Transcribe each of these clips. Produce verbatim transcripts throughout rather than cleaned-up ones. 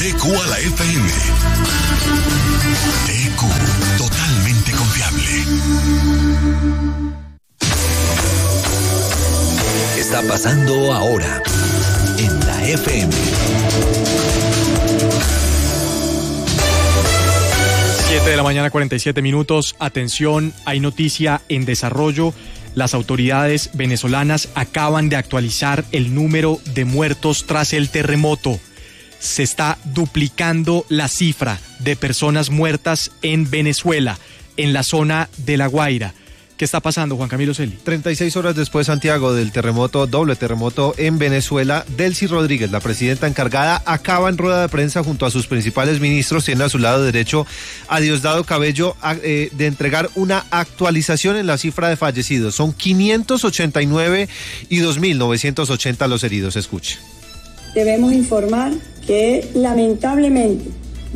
T Q a la F M. T Q, totalmente confiable. Está pasando ahora en la F M. siete de la mañana, cuarenta y siete minutos. Atención, hay noticia en desarrollo. Las autoridades venezolanas acaban de actualizar el número de muertos tras el terremoto. Se está duplicando la cifra de personas muertas en Venezuela, en la zona de La Guaira. ¿Qué está pasando, Juan Camilo Celi? treinta y seis horas después, Santiago, del terremoto, doble terremoto en Venezuela, Delcy Rodríguez, la presidenta encargada, acaba en rueda de prensa junto a sus principales ministros, tiene a su lado derecho a Diosdado Cabello, a, eh, de entregar una actualización en la cifra de fallecidos. Son quinientos ochenta y nueve y dos mil novecientos ochenta los heridos. Escuche. Debemos informar que lamentablemente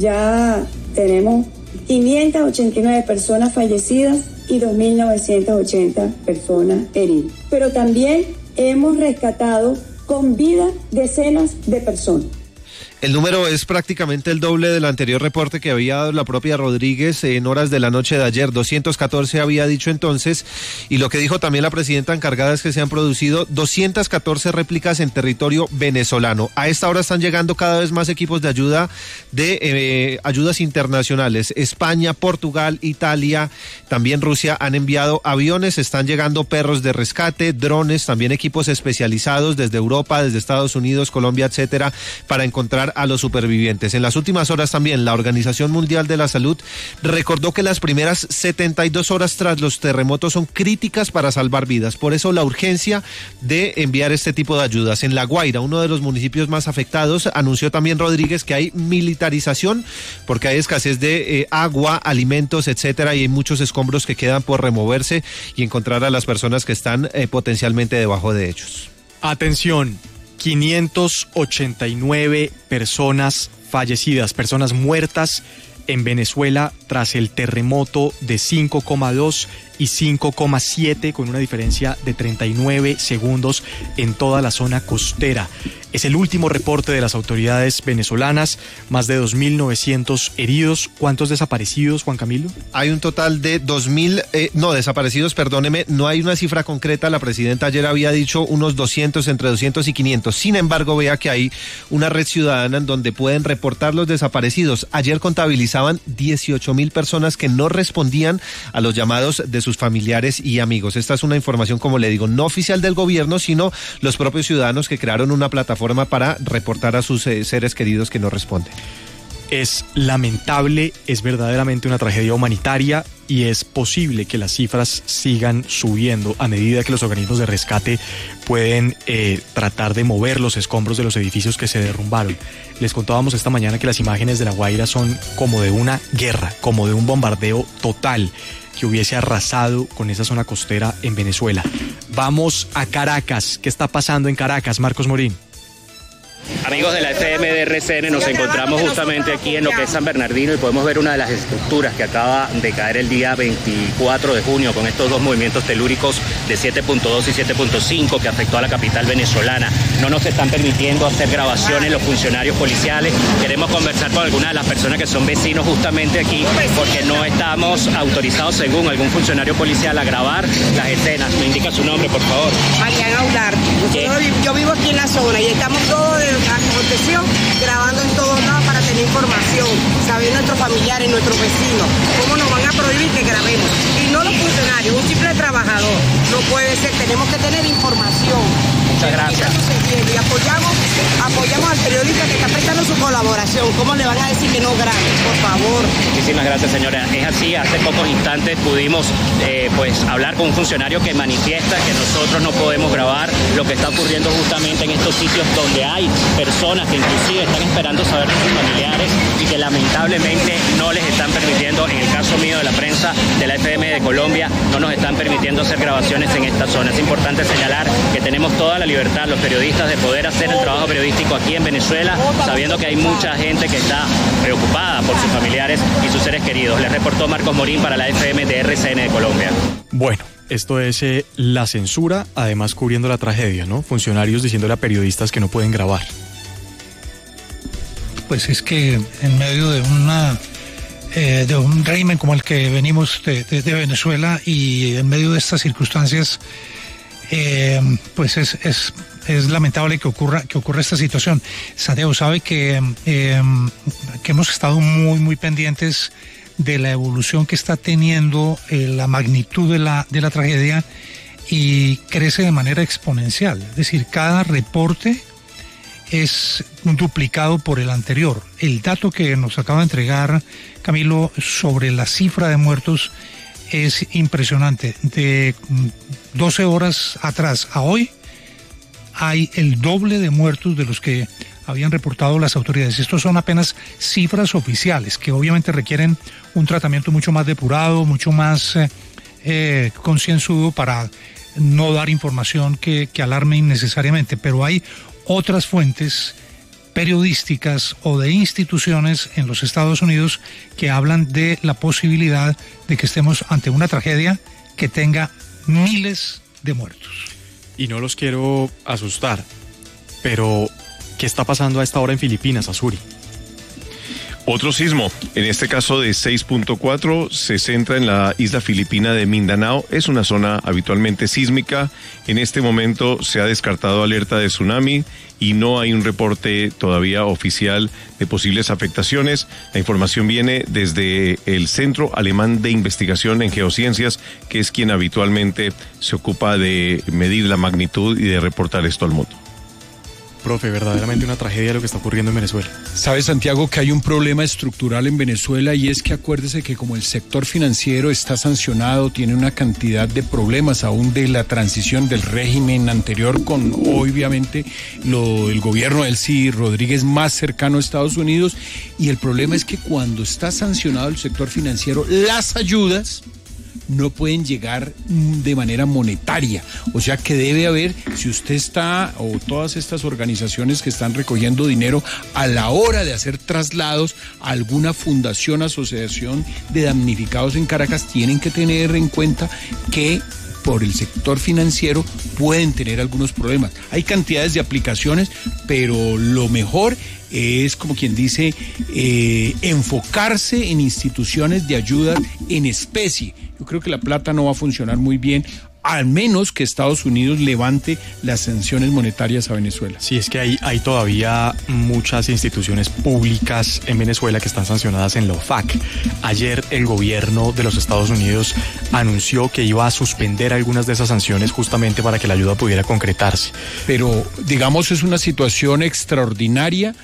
ya tenemos quinientas ochenta y nueve personas fallecidas y dos mil novecientas ochenta personas heridas. Pero también hemos rescatado con vida decenas de personas. El número es prácticamente el doble del anterior reporte que había dado la propia Rodríguez en horas de la noche de ayer. doscientos catorce había dicho entonces, y lo que dijo también la presidenta encargada es que se han producido doscientas catorce réplicas en territorio venezolano. A esta hora están llegando cada vez más equipos de ayuda, de eh, ayudas internacionales. España, Portugal, Italia, también Rusia han enviado aviones, están llegando perros de rescate, drones, también equipos especializados desde Europa, desde Estados Unidos, Colombia, etcétera, para encontrar a los supervivientes. En las últimas horas también la Organización Mundial de la Salud recordó que las primeras setenta y dos horas tras los terremotos son críticas para salvar vidas. Por eso la urgencia de enviar este tipo de ayudas. En La Guaira, uno de los municipios más afectados, anunció también Rodríguez que hay militarización porque hay escasez de eh, agua, alimentos, etcétera, y hay muchos escombros que quedan por removerse y encontrar a las personas que están eh, potencialmente debajo de ellos. Atención. quinientas ochenta y nueve personas fallecidas, personas muertas en Venezuela tras el terremoto de cinco coma dos y cinco coma siete, con una diferencia de treinta y nueve segundos en toda la zona costera. Es el último reporte de las autoridades venezolanas, más de dos mil novecientos heridos. ¿Cuántos desaparecidos, Juan Camilo? Hay un total de dos mil, eh, no, desaparecidos, perdóneme, no hay una cifra concreta. La presidenta ayer había dicho unos doscientos, entre doscientos y quinientos. Sin embargo, vea que hay una red ciudadana en donde pueden reportar los desaparecidos. Ayer contabilizaban dieciocho mil personas que no respondían a los llamados de sus familiares y amigos. Esta es una información, como le digo, no oficial del gobierno, sino los propios ciudadanos que crearon una plataforma para reportar a sus eh, seres queridos que no responden. Es lamentable, es verdaderamente una tragedia humanitaria y es posible que las cifras sigan subiendo a medida que los organismos de rescate pueden eh, tratar de mover los escombros de los edificios que se derrumbaron. Les contábamos esta mañana que las imágenes de La Guaira son como de una guerra, como de un bombardeo total que hubiese arrasado con esa zona costera en Venezuela. Vamos a Caracas. ¿Qué está pasando en Caracas, Marcos Morín? Amigos de la F M de R C N, nos encontramos justamente aquí en lo que es San Bernardino y podemos ver una de las estructuras que acaba de caer el día veinticuatro de junio con estos dos movimientos telúricos de siete punto dos y siete punto cinco que afectó a la capital venezolana. No nos están permitiendo hacer grabaciones los funcionarios policiales. Queremos conversar con algunas de las personas que son vecinos justamente aquí porque no estamos autorizados, según algún funcionario policial, a grabar las escenas. Me indica su nombre, por favor. Mariana Aular. Yo vivo aquí en la zona y estamos todos de aconteció grabando en todos lados para tener información, saber nuestros familiares, nuestros vecinos, cómo nos van a prohibir que grabemos. Y no los funcionarios, un simple trabajador. No puede ser, tenemos que tener información. Muchas gracias. Y apoyamos, apoyamos al periodista que está prestando su colaboración. ¿Cómo le van a decir que no grabe? Por favor. Muchísimas gracias, señora. Es así, hace pocos instantes pudimos eh, pues hablar con un funcionario que manifiesta que nosotros no podemos grabar lo que está ocurriendo justamente en estos sitios donde hay personas que inclusive están esperando saber de sus familiares y que lamentablemente no les están permitiendo, en el caso mío de la prensa de la F M de Colombia, no nos están permitiendo hacer grabaciones en esta zona. Es importante señalar que tenemos toda la libertad, los periodistas, de poder hacer el trabajo periodístico aquí en Venezuela, sabiendo que hay mucha gente que está preocupada por sus familiares y sus seres queridos. Les reportó Marcos Morín para la F M de R C N de Colombia. Bueno, esto es eh, la censura, además cubriendo la tragedia, ¿no? Funcionarios diciéndole a periodistas que no pueden grabar. pues es que en medio de una eh, de un régimen como el que venimos de, de, de Venezuela y en medio de estas circunstancias, eh, pues es, es, es lamentable que ocurra, que ocurra esta situación. Santiago sabe que, eh, que hemos estado muy, muy pendientes de la evolución que está teniendo eh, la magnitud de la, de la tragedia, y crece de manera exponencial. Es decir, cada reporte es duplicado por el anterior. El dato que nos acaba de entregar Camilo sobre la cifra de muertos es impresionante. De doce horas atrás a hoy hay el doble de muertos de los que habían reportado las autoridades. Estos son apenas cifras oficiales que obviamente requieren un tratamiento mucho más depurado, mucho más eh, eh, concienzudo para no dar información que, que alarme innecesariamente, pero hay otras fuentes periodísticas o de instituciones en los Estados Unidos que hablan de la posibilidad de que estemos ante una tragedia que tenga miles de muertos. Y no los quiero asustar, pero ¿qué está pasando a esta hora en Filipinas, Azuri? Otro sismo, en este caso de seis punto cuatro, se centra en la isla filipina de Mindanao. Es una zona habitualmente sísmica. En este momento se ha descartado alerta de tsunami y no hay un reporte todavía oficial de posibles afectaciones. La información viene desde el Centro Alemán de Investigación en Geociencias, que es quien habitualmente se ocupa de medir la magnitud y de reportar esto al mundo. Profe, verdaderamente una tragedia lo que está ocurriendo en Venezuela. Sabe, Santiago, que hay un problema estructural en Venezuela, y es que acuérdese que como el sector financiero está sancionado, tiene una cantidad de problemas aún de la transición del régimen anterior con, obviamente, lo, el gobierno del C I Rodríguez más cercano a Estados Unidos, y el problema es que cuando está sancionado el sector financiero, las ayudas no pueden llegar de manera monetaria, o sea que debe haber, si usted está, o todas estas organizaciones que están recogiendo dinero, a la hora de hacer traslados a alguna fundación, asociación de damnificados en Caracas, tienen que tener en cuenta que por el sector financiero pueden tener algunos problemas. Hay cantidades de aplicaciones, pero lo mejor es, como quien dice, eh, enfocarse en instituciones de ayuda en especie. Yo creo que la plata no va a funcionar muy bien, al menos que Estados Unidos levante las sanciones monetarias a Venezuela. Sí, es que hay, hay todavía muchas instituciones públicas en Venezuela que están sancionadas en la O F A C. Ayer el gobierno de los Estados Unidos anunció que iba a suspender algunas de esas sanciones justamente para que la ayuda pudiera concretarse. Pero, digamos, es una situación extraordinaria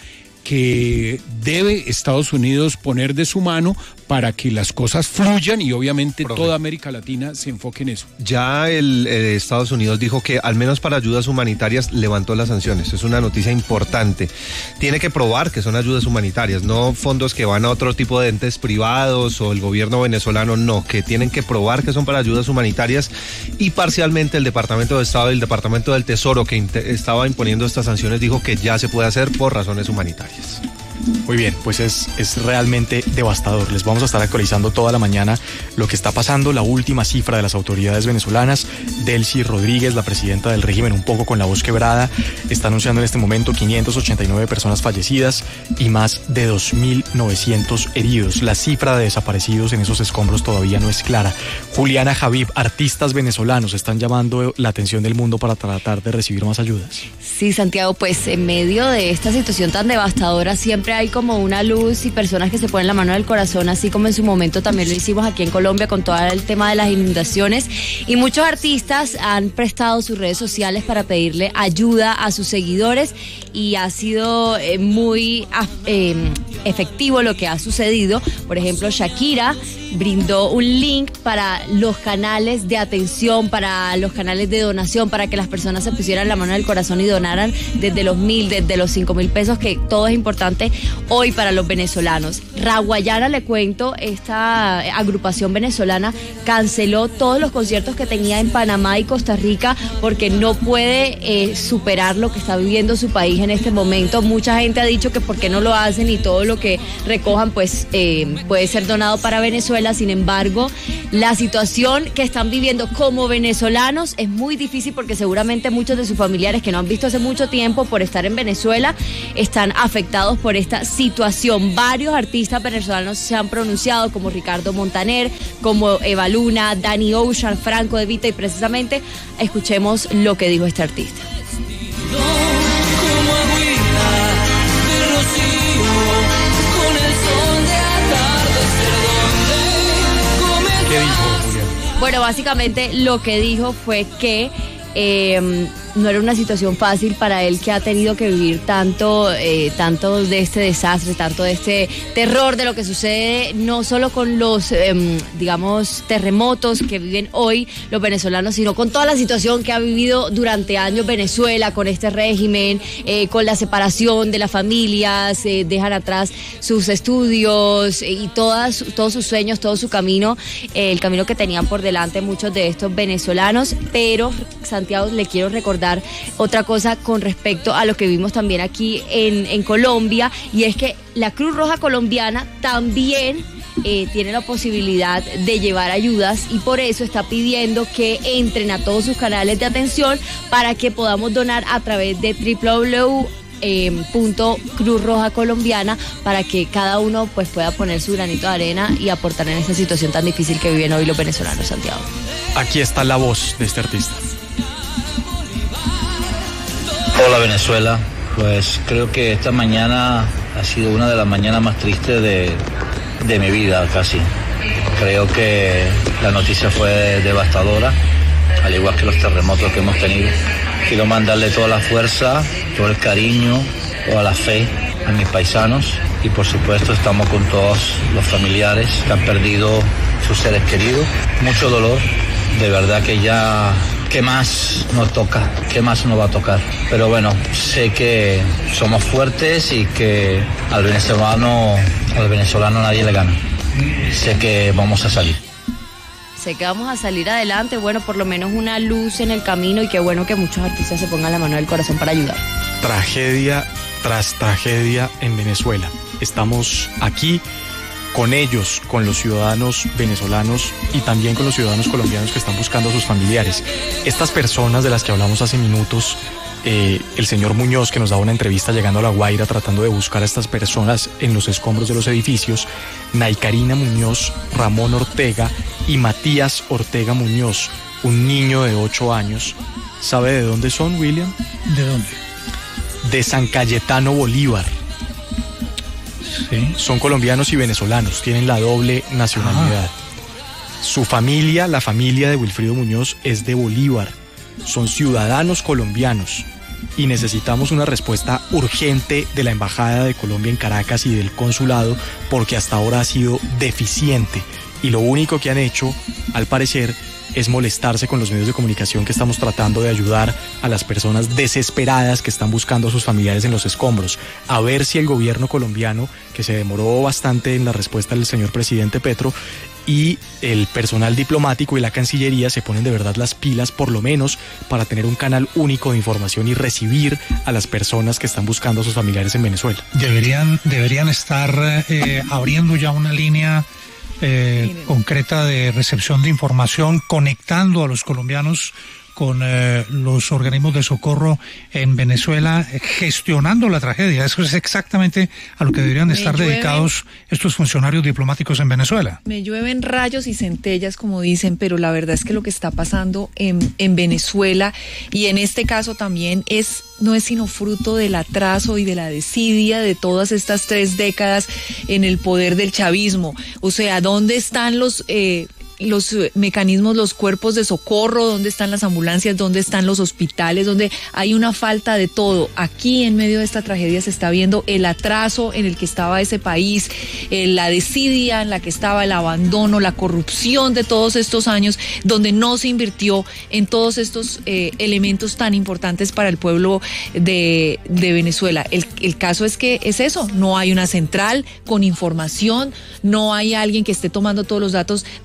que debe Estados Unidos poner de su mano para que las cosas fluyan, y obviamente Profe. toda América Latina se enfoque en eso. Ya el eh, Estados Unidos dijo que al menos para ayudas humanitarias levantó las sanciones. Es una noticia importante. Tiene que probar que son ayudas humanitarias, no fondos que van a otro tipo de entes privados o el gobierno venezolano, no, que tienen que probar que son para ayudas humanitarias, y parcialmente el Departamento de Estado y el Departamento del Tesoro, que estaba imponiendo estas sanciones, dijo que ya se puede hacer por razones humanitarias. Muy bien, pues es, es realmente devastador. Les vamos a estar actualizando toda la mañana lo que está pasando. La última cifra de las autoridades venezolanas, Delcy Rodríguez, la presidenta del régimen, un poco con la voz quebrada, está anunciando en este momento quinientas ochenta y nueve personas fallecidas y más de dos mil novecientos heridos. La cifra de desaparecidos en esos escombros todavía no es clara. Juliana Javib, artistas venezolanos están llamando la atención del mundo para tratar de recibir más ayudas. Sí, Santiago, pues en medio de esta situación tan devastadora siempre hay como una luz y personas que se ponen la mano al corazón, así como en su momento también lo hicimos aquí en Colombia con todo el tema de las inundaciones, y muchos artistas han prestado sus redes sociales para pedirle ayuda a sus seguidores, y ha sido eh, muy eh, efectivo lo que ha sucedido. Por ejemplo, Shakira brindó un link para los canales de atención, para los canales de donación, para que las personas se pusieran la mano al corazón y donaran desde los mil, desde los cinco mil pesos, que todo es importante hoy para los venezolanos. Raguayana, le cuento, esta agrupación venezolana canceló todos los conciertos que tenía en Panamá y Costa Rica porque no puede eh, superar lo que está viviendo su país en en este momento. Mucha gente ha dicho que por qué no lo hacen y todo lo que recojan pues eh, puede ser donado para Venezuela. Sin embargo, la situación que están viviendo como venezolanos es muy difícil porque seguramente muchos de sus familiares que no han visto hace mucho tiempo por estar en Venezuela están afectados por esta situación. Varios artistas venezolanos se han pronunciado, como Ricardo Montaner, como Eva Luna, Danny Ocean, Franco De Vita, y precisamente escuchemos lo que dijo este artista. ¿Qué dijo, Julián? Bueno, básicamente lo que dijo fue que eh, no era una situación fácil para él, que ha tenido que vivir tanto, eh, tanto de este desastre, tanto de este terror de lo que sucede, no solo con los, eh, digamos, terremotos que viven hoy los venezolanos, sino con toda la situación que ha vivido durante años Venezuela, con este régimen, eh, con la separación de las familias, eh, dejan atrás sus estudios eh, y todas, todos sus sueños, todo su camino, eh, el camino que tenían por delante muchos de estos venezolanos. Pero, Santiago, le quiero recordar otra cosa con respecto a lo que vimos también aquí en, en Colombia, y es que la Cruz Roja Colombiana también eh, tiene la posibilidad de llevar ayudas, y por eso está pidiendo que entren a todos sus canales de atención para que podamos donar a través de doble u doble u doble u Eh, punto Cruz Roja Colombiana, para que cada uno pues pueda poner su granito de arena y aportar en esta situación tan difícil que viven hoy los venezolanos. Santiago, aquí está la voz de este artista. Hola Venezuela, pues creo que esta mañana ha sido una de las mañanas más tristes de, de mi vida casi. Creo que la noticia fue devastadora, al igual que los terremotos que hemos tenido. Quiero mandarle toda la fuerza, todo el cariño, toda la fe a mis paisanos, y por supuesto estamos con todos los familiares que han perdido sus seres queridos. Mucho dolor, de verdad que ya, ¿qué más nos toca? ¿Qué más nos va a tocar? Pero bueno, sé que somos fuertes y que al venezolano, al venezolano nadie le gana. Sé que vamos a salir. Sé que vamos a salir adelante, bueno, por lo menos una luz en el camino, y qué bueno que muchos artistas se pongan la mano del corazón para ayudar. Tragedia tras tragedia en Venezuela. Estamos aquí con ellos, con los ciudadanos venezolanos y también con los ciudadanos colombianos que están buscando a sus familiares. Estas personas de las que hablamos hace minutos, eh, el señor Muñoz, que nos daba una entrevista llegando a La Guaira tratando de buscar a estas personas en los escombros de los edificios, Naikarina Muñoz, Ramón Ortega y Matías Ortega Muñoz, un niño de ocho años. ¿Sabe de dónde son, William? ¿De dónde? De San Cayetano, Bolívar. Sí. Son colombianos y venezolanos, tienen la doble nacionalidad. Ah. Su familia, la familia de Wilfrido Muñoz, es de Bolívar. Son ciudadanos colombianos y necesitamos una respuesta urgente de la Embajada de Colombia en Caracas y del consulado, porque hasta ahora ha sido deficiente, y lo único que han hecho, al parecer, es molestarse con los medios de comunicación que estamos tratando de ayudar a las personas desesperadas que están buscando a sus familiares en los escombros. A ver si el gobierno colombiano, que se demoró bastante en la respuesta del señor presidente Petro, y el personal diplomático y la Cancillería se ponen de verdad las pilas, por lo menos para tener un canal único de información y recibir a las personas que están buscando a sus familiares en Venezuela. Deberían, deberían estar eh, abriendo ya una línea eh, concreta de recepción de información, conectando a los colombianos con eh, los organismos de socorro en Venezuela, gestionando la tragedia. Eso es exactamente a lo que deberían de estar llueven, dedicados estos funcionarios diplomáticos en Venezuela. Me llueven rayos y centellas, como dicen, pero la verdad es que lo que está pasando en, en Venezuela, y en este caso también, es no es sino fruto del atraso y de la desidia de todas estas tres décadas en el poder del chavismo. O sea, ¿dónde están los... Eh, los mecanismos, los cuerpos de socorro? ¿Dónde están las ambulancias? ¿Dónde están los hospitales? Donde hay una falta de todo. Aquí, en medio de esta tragedia, se está viendo el atraso en el que estaba ese país, eh, la desidia en la que estaba, el abandono, la corrupción de todos estos años, donde no se invirtió en todos estos eh, elementos tan importantes para el pueblo de, de Venezuela. El, el caso es que es eso, no hay una central con información, no hay alguien que esté tomando todos los datos donde usted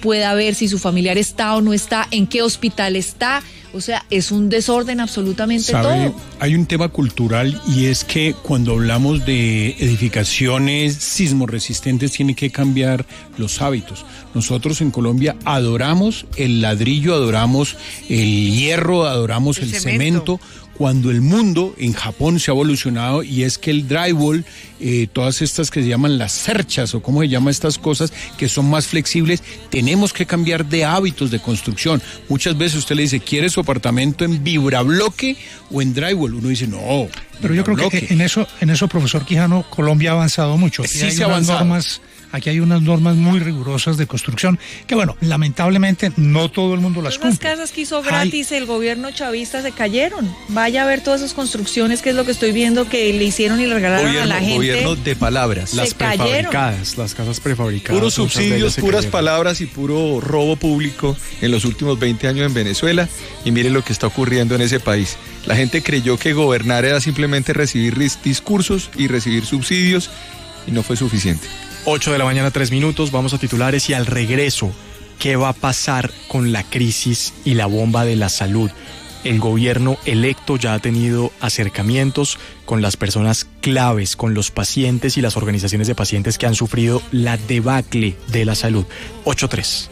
pueda ver si su familiar está o no está, en qué hospital está. O sea, es un desorden absolutamente ¿Sabe? todo. Hay un tema cultural y es que cuando hablamos de edificaciones sismoresistentes tiene que cambiar los hábitos. Nosotros en Colombia adoramos el ladrillo, adoramos el hierro, adoramos el, el cemento. cemento. Cuando el mundo en Japón se ha evolucionado y es que el drywall, eh, todas estas que se llaman las cerchas o cómo se llaman estas cosas que son más flexibles, tenemos que cambiar de hábitos de construcción. Muchas veces usted le dice, ¿quiere su apartamento en vibrabloque o en drywall? Uno dice, no. Pero yo creo que en eso, en eso, profesor Quijano, Colombia ha avanzado mucho. Aquí sí hay se ha unas avanzado. Normas, aquí hay unas normas muy rigurosas de construcción que, bueno, lamentablemente no todo el mundo las cumple. Las casas que hizo gratis el gobierno chavista se cayeron. Vaya a ver todas esas construcciones, que es lo que estoy viendo que le hicieron y le regalaron gobierno, a la gente. Gobierno de palabras. Se Las cayeron. prefabricadas, las casas prefabricadas. Puros muchas de ellas subsidios, se puras cayeron. palabras y puro robo público en los últimos veinte años en Venezuela. Y mire lo que está ocurriendo en ese país. La gente creyó que gobernar era simplemente recibir discursos y recibir subsidios y no fue suficiente. ocho de la mañana, tres minutos, vamos a titulares y al regreso, ¿qué va a pasar con la crisis y la bomba de la salud? El gobierno electo ya ha tenido acercamientos con las personas claves, con los pacientes y las organizaciones de pacientes que han sufrido la debacle de la salud. ocho tres.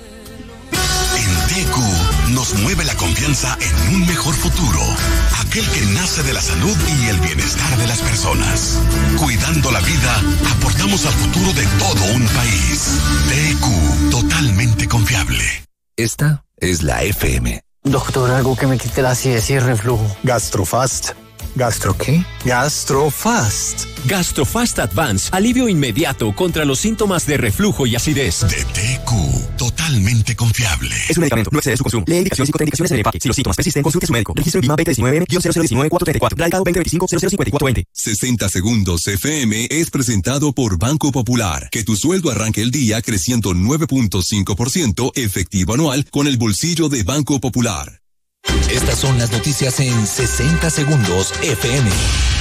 En T Q nos mueve la confianza en un mejor futuro, aquel que nace de la salud y el bienestar de las personas. Cuidando la vida, aportamos al futuro de todo un país. T Q, totalmente confiable. Esta es la F M. Doctor, algo que me quite la acidez y el reflujo. Gastrofast. ¿Gastro qué? Gastrofast. Gastrofast Advance, alivio inmediato contra los síntomas de reflujo y acidez. De T Q, totalmente confiable. Es un medicamento, no excede su consumo. Lee indicaciones y contraindicaciones en el empaque. Si los síntomas persisten, consulte a su médico. Registro en Vima veinte diecinueve guión cero cero uno nueve cuatro tres cuatro. Radicado veinte veinticinco cero cero cincuenta y cuatro veinte. sesenta segundos F M es presentado por Banco Popular. Que tu sueldo arranque el día creciendo nueve punto cinco por ciento efectivo anual con el bolsillo de Banco Popular. Estas son las noticias en sesenta segundos F M.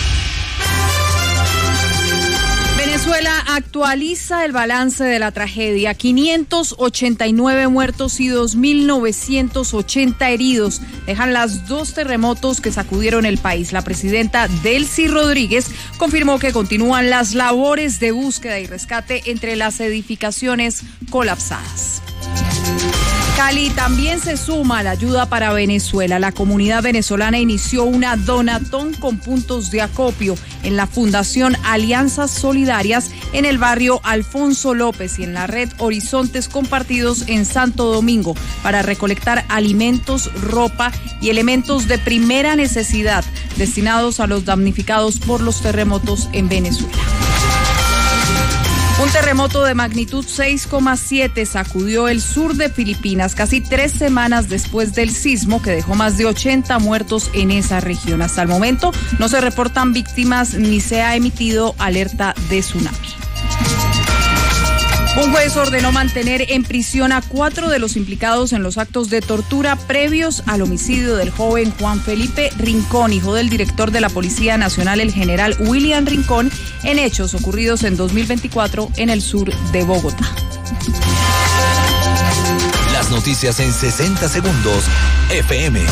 Venezuela actualiza el balance de la tragedia. quinientos ochenta y nueve muertos y dos mil novecientos ochenta heridos dejan los dos terremotos que sacudieron el país. La presidenta Delcy Rodríguez confirmó que continúan las labores de búsqueda y rescate entre las edificaciones colapsadas. Cali también se suma a la ayuda para Venezuela. La comunidad venezolana inició una donatón con puntos de acopio en la Fundación Alianzas Solidarias en el barrio Alfonso López y en la red Horizontes Compartidos en Santo Domingo para recolectar alimentos, ropa y elementos de primera necesidad destinados a los damnificados por los terremotos en Venezuela. Un terremoto de magnitud seis coma siete sacudió el sur de Filipinas casi tres semanas después del sismo que dejó más de ochenta muertos en esa región. Hasta el momento no se reportan víctimas ni se ha emitido alerta de tsunami. Un juez ordenó mantener en prisión a cuatro de los implicados en los actos de tortura previos al homicidio del joven Juan Felipe Rincón, hijo del director de la Policía Nacional, el general William Rincón, en hechos ocurridos en dos mil veinticuatro en el sur de Bogotá. Las noticias en sesenta segundos F M.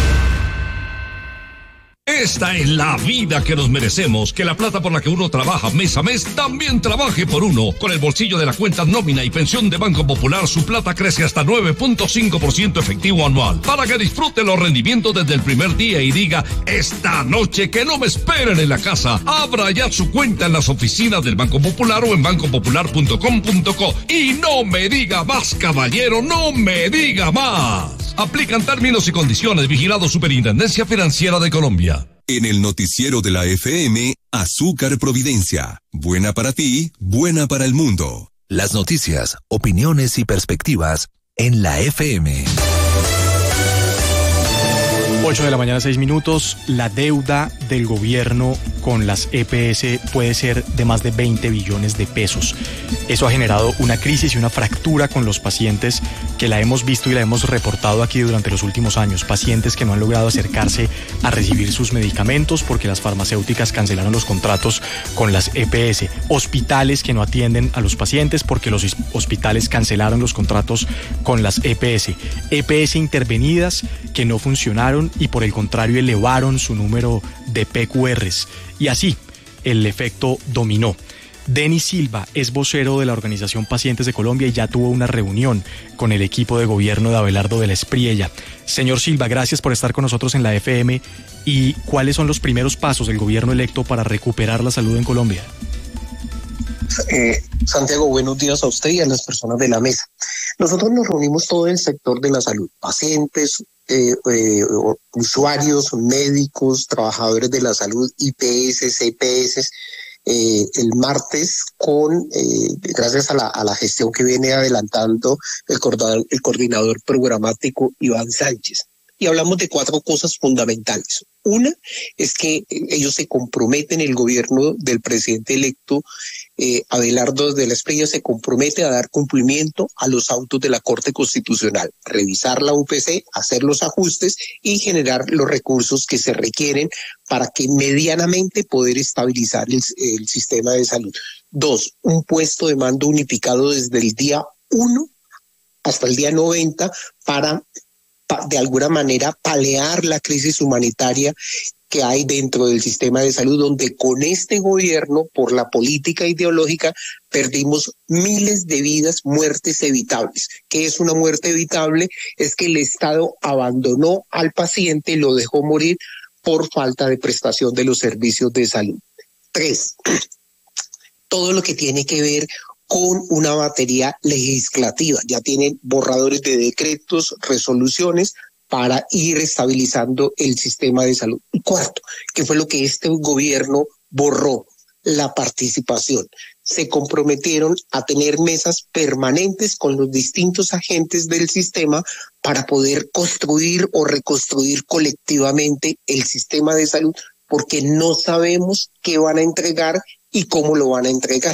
Esta es la vida que nos merecemos, que la plata por la que uno trabaja mes a mes también trabaje por uno. Con el bolsillo de la cuenta nómina y pensión de Banco Popular, su plata crece hasta nueve punto cinco por ciento efectivo anual. Para que disfrute los rendimientos desde el primer día y diga, esta noche que no me esperen en la casa. Abra ya su cuenta en las oficinas del Banco Popular o en banco popular punto com punto co. Y no me diga más, caballero, no me diga más. Aplican términos y condiciones. Vigilado Superintendencia Financiera de Colombia. En el noticiero de la F M, Azúcar Providencia. Buena para ti, buena para el mundo. Las noticias, opiniones y perspectivas en la F M. ocho de la mañana, seis minutos. La deuda del gobierno con las E P S puede ser de más de veinte billones de pesos. Eso ha generado una crisis y una fractura con los pacientes que la hemos visto y la hemos reportado aquí durante los últimos años. Pacientes que no han logrado acercarse a recibir sus medicamentos porque las farmacéuticas cancelaron los contratos con las E P S. Hospitales que no atienden a los pacientes porque los hospitales cancelaron los contratos con las E P S. E P S intervenidas que no funcionaron y por el contrario elevaron su número de P Q Rs. Y así el efecto dominó. Denis Silva es vocero de la Organización Pacientes de Colombia y ya tuvo una reunión con el equipo de gobierno de Abelardo de la Espriella. Señor Silva, gracias por estar con nosotros en la F M. ¿Y cuáles son los primeros pasos del gobierno electo para recuperar la salud en Colombia? Eh, Santiago, buenos días a usted y a las personas de la mesa. Nosotros nos reunimos todo el sector de la salud, pacientes, eh, eh, usuarios, médicos, trabajadores de la salud, I P S, C P S, eh, el martes con, eh, gracias a la, a la gestión que viene adelantando el coordinador, el coordinador programático Iván Sánchez. Y hablamos de cuatro cosas fundamentales. Una es que ellos se comprometen, el gobierno del presidente electo eh, Abelardo de la Espriella se compromete a dar cumplimiento a los autos de la Corte Constitucional, revisar la U P C, hacer los ajustes y generar los recursos que se requieren para que medianamente poder estabilizar el, el sistema de salud. Dos, un puesto de mando unificado desde el día uno hasta el día noventa para de alguna manera paliar la crisis humanitaria que hay dentro del sistema de salud, donde con este gobierno, por la política ideológica, perdimos miles de vidas, muertes evitables. ¿Qué es una muerte evitable? Es que el Estado abandonó al paciente y lo dejó morir por falta de prestación de los servicios de salud. Tres, todo lo que tiene que ver con una batería legislativa. Ya tienen borradores de decretos, resoluciones para ir estabilizando el sistema de salud. Y cuarto, que fue lo que este gobierno borró, la participación. Se comprometieron a tener mesas permanentes con los distintos agentes del sistema para poder construir o reconstruir colectivamente el sistema de salud, porque no sabemos qué van a entregar y cómo lo van a entregar.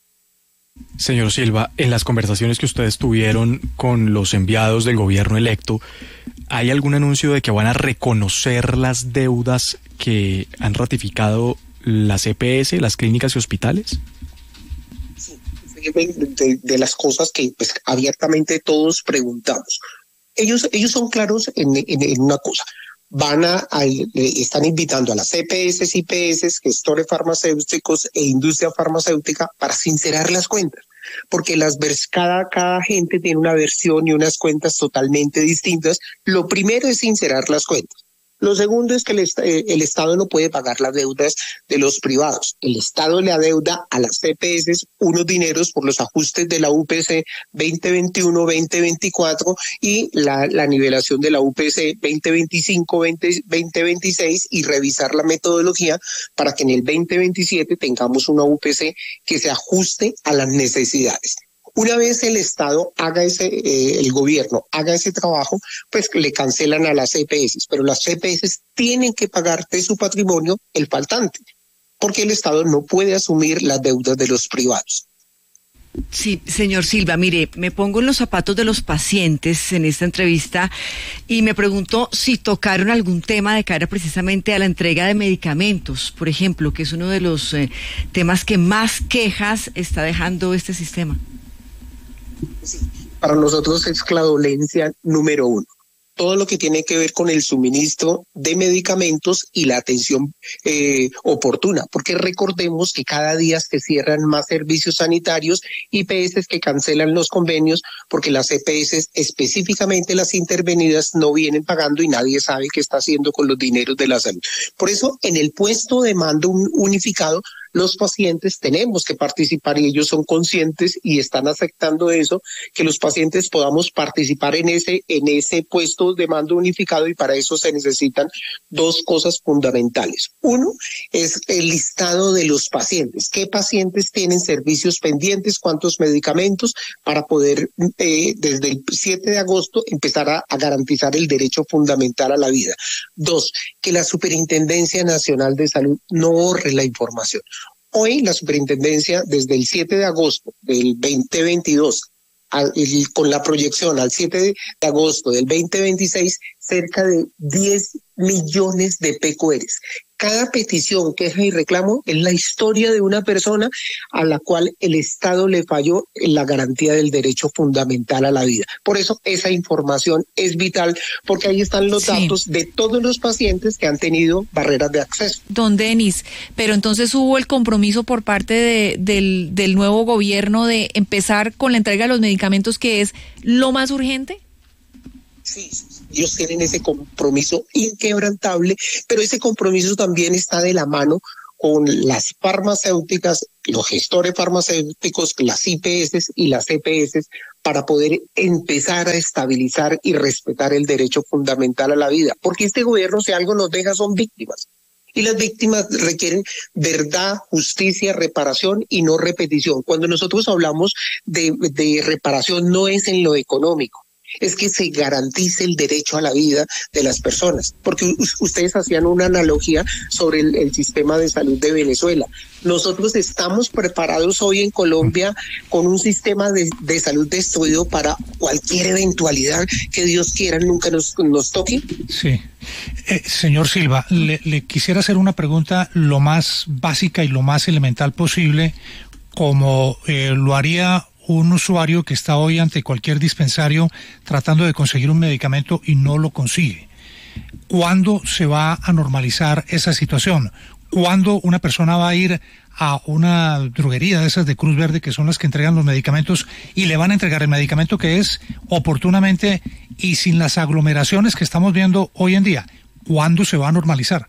Señor Silva, en las conversaciones que ustedes tuvieron con los enviados del gobierno electo, ¿hay algún anuncio de que van a reconocer las deudas que han ratificado las E P S, las clínicas y hospitales? Sí, de, de las cosas que pues, abiertamente todos preguntamos. Ellos, ellos son claros en, en, en una cosa. Van a, a, están invitando a las C P S, I P S, gestores farmacéuticos e industria farmacéutica para sincerar las cuentas, porque las cada, cada gente tiene una versión y unas cuentas totalmente distintas. Lo primero es sincerar las cuentas. Lo segundo es que el, el Estado no puede pagar las deudas de los privados. El Estado le adeuda a las C P S unos dineros por los ajustes de la U P C veinte veintiuno veinte veinticuatro y la, la nivelación de la U P C veinte veinticinco veinte veintiséis y revisar la metodología para que en el veinte veintisiete tengamos una U P C que se ajuste a las necesidades. Una vez el Estado haga ese, eh, el gobierno haga ese trabajo, pues le cancelan a las C P S, pero las C P S tienen que pagar de su patrimonio el faltante, porque el Estado no puede asumir las deudas de los privados. Sí, señor Silva, mire, me pongo en los zapatos de los pacientes en esta entrevista y me pregunto si tocaron algún tema de cara precisamente a la entrega de medicamentos, por ejemplo, que es uno de los eh, temas que más quejas está dejando este sistema. Sí, para nosotros es la dolencia número uno. Todo lo que tiene que ver con el suministro de medicamentos y la atención eh, oportuna, porque recordemos que cada día se cierran más servicios sanitarios, I P S que cancelan los convenios, porque las E P S, específicamente las intervenidas, no vienen pagando y nadie sabe qué está haciendo con los dineros de la salud. Por eso, en el puesto de mando unificado, los pacientes tenemos que participar y ellos son conscientes y están aceptando eso, que los pacientes podamos participar en ese, en ese puesto de mando unificado, y para eso se necesitan dos cosas fundamentales. Uno es el listado de los pacientes. ¿Qué pacientes tienen servicios pendientes? ¿Cuántos medicamentos? Para poder eh, desde el siete de agosto empezar a, a garantizar el derecho fundamental a la vida. Dos, que la Superintendencia Nacional de Salud no borre la información. Hoy la Superintendencia, desde el siete de agosto del veinte veintidós, al, el, con la proyección al siete de agosto del veinte veintiséis, cerca de diez millones de P Q Rs. Cada petición, queja y reclamo es la historia de una persona a la cual el Estado le falló en la garantía del derecho fundamental a la vida. Por eso esa información es vital, porque ahí están los sí. datos de todos los pacientes que han tenido barreras de acceso. Don Denis, pero entonces hubo el compromiso por parte de, del, del nuevo gobierno de empezar con la entrega de los medicamentos, que es lo más urgente. Sí, ellos tienen ese compromiso inquebrantable, pero ese compromiso también está de la mano con las farmacéuticas, los gestores farmacéuticos, las I P S y las E P S, para poder empezar a estabilizar y respetar el derecho fundamental a la vida. Porque este gobierno, si algo nos deja, son víctimas. Y las víctimas requieren verdad, justicia, reparación y no repetición. Cuando nosotros hablamos de, de reparación, no es en lo económico, es que se garantice el derecho a la vida de las personas, porque ustedes hacían una analogía sobre el, el sistema de salud de Venezuela. Nosotros estamos preparados hoy en Colombia con un sistema de, de salud destruido para cualquier eventualidad que Dios quiera nunca nos, nos toque. Sí. Eh, señor Silva, le, le quisiera hacer una pregunta lo más básica y lo más elemental posible, como eh, lo haría un usuario que está hoy ante cualquier dispensario tratando de conseguir un medicamento y no lo consigue. ¿Cuándo se va a normalizar esa situación? ¿Cuándo una persona va a ir a una droguería de esas de Cruz Verde, que son las que entregan los medicamentos, y le van a entregar el medicamento que es oportunamente y sin las aglomeraciones que estamos viendo hoy en día? ¿Cuándo se va a normalizar?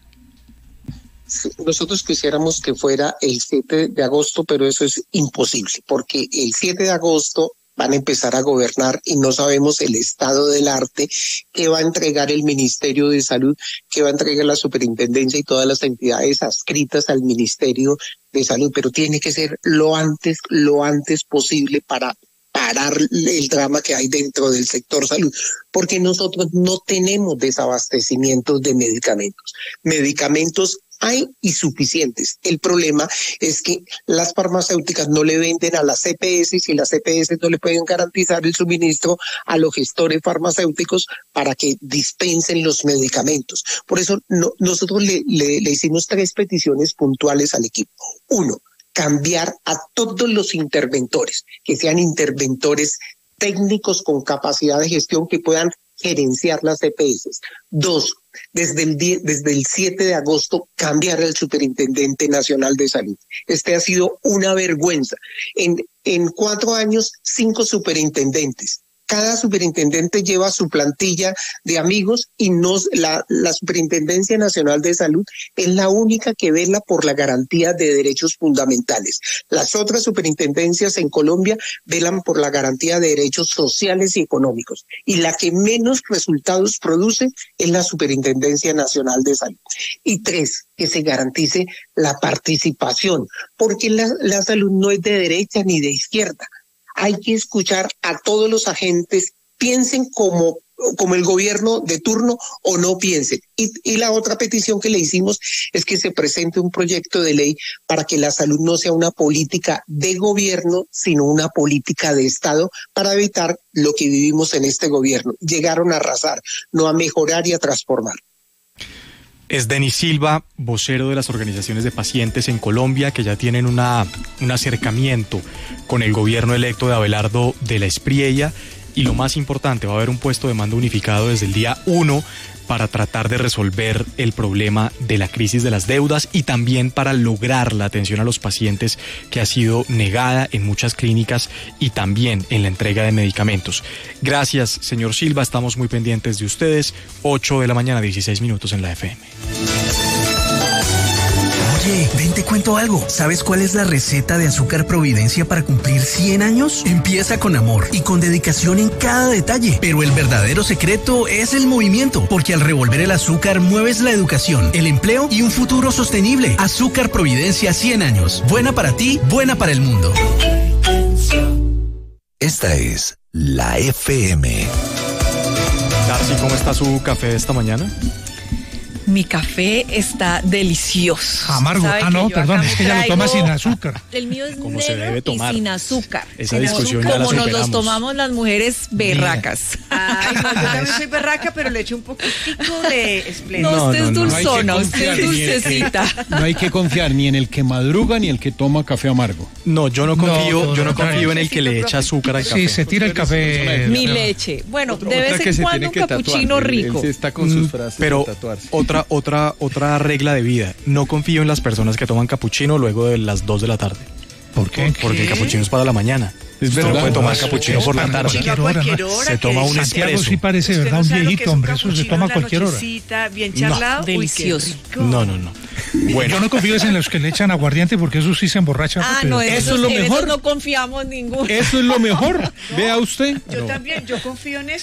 Nosotros quisiéramos que fuera el siete de agosto, pero eso es imposible, porque el siete de agosto van a empezar a gobernar y no sabemos el estado del arte que va a entregar el Ministerio de Salud, que va a entregar la Superintendencia y todas las entidades adscritas al Ministerio de Salud, pero tiene que ser lo antes, lo antes posible para parar el drama que hay dentro del sector salud, porque nosotros no tenemos desabastecimientos de medicamentos. Medicamentos hay y suficientes. El problema es que las farmacéuticas no le venden a las E P S y las E P S no le pueden garantizar el suministro a los gestores farmacéuticos para que dispensen los medicamentos. Por eso no, nosotros le, le, le hicimos tres peticiones puntuales al equipo. Uno, cambiar a todos los interventores, que sean interventores técnicos con capacidad de gestión que puedan gerenciar las E P S. Dos, desde el, die, desde el siete de agosto cambiar al Superintendente Nacional de Salud. Este ha sido una vergüenza. En, en cuatro años, cinco superintendentes. Cada superintendente lleva su plantilla de amigos y nos, la, la Superintendencia Nacional de Salud es la única que vela por la garantía de derechos fundamentales. Las otras superintendencias en Colombia velan por la garantía de derechos sociales y económicos. Y la que menos resultados produce es la Superintendencia Nacional de Salud. Y tres, que se garantice la participación, porque la, la salud no es de derecha ni de izquierda. Hay que escuchar a todos los agentes, piensen como, como el gobierno de turno o no piensen. Y, y la otra petición que le hicimos es que se presente un proyecto de ley para que la salud no sea una política de gobierno, sino una política de Estado, para evitar lo que vivimos en este gobierno. Llegaron a arrasar, no a mejorar y a transformar. Es Denis Silva, vocero de las organizaciones de pacientes en Colombia, que ya tienen una, un acercamiento con el gobierno electo de Abelardo de la Espriella. Y lo más importante, va a haber un puesto de mando unificado desde el día uno para tratar de resolver el problema de la crisis de las deudas y también para lograr la atención a los pacientes que ha sido negada en muchas clínicas y también en la entrega de medicamentos. Gracias, señor Silva, estamos muy pendientes de ustedes. ocho de la mañana, dieciséis minutos en la F M. Oye, ven te cuento algo. ¿Sabes cuál es la receta de Azúcar Providencia para cumplir cien años? Empieza con amor y con dedicación en cada detalle. Pero el verdadero secreto es el movimiento, porque al revolver el azúcar mueves la educación, el empleo y un futuro sostenible. Azúcar Providencia cien años. Buena para ti, buena para el mundo. Esta es la F M. Darcy, ¿cómo está su café de esta mañana? Mi café está delicioso. Amargo. Ah, no, perdón, es que ella lo toma sin azúcar. El mío es Como negro se debe tomar. y sin azúcar. Esa Sin discusión azúcar, ya la como nos superamos. los tomamos las mujeres berracas. Ay, no, yo también soy berraca, pero le echo un poquitico de esplendor. No, usted es hay que dulzona, usted confiar es ni en el que- dulcecita. No hay que confiar ni en el que madruga ni el que toma café amargo. No, yo no confío, No, yo no no, confío en el que le echa azúcar al café. Sí, se tira el café. Mi leche. Bueno, de vez Otra que en se cuando tiene un que tatuar. capuchino Él- él rico. sí está con sus Mm, frases pero de tatuarse. otra, otra, otra regla de vida. No confío en las personas que toman capuchino luego de las dos de la tarde. ¿Por qué? Porque el capuchino es para la mañana. Es Usted verdad. no puede tomar No, capuchino es por la para tarde. cualquier No, hora, cualquier ¿no? hora. Se toma que un dice- Santiago expreso. sí parece, Usted ¿verdad? no Un sabe lo que viejito, es un hombre. Eso se capuchino toma en la cualquier hora. nochecita, bien No. charlado. Uy, qué Delicioso. rico. No, no, no. Bueno, Yo no confío en los que le echan aguardiente porque eso sí se emborracha. Ah, rápido. no, en Eso esos- es lo en mejor. esos no confiamos ninguno. Eso es lo mejor. Vea usted. Yo también, yo confío en eso.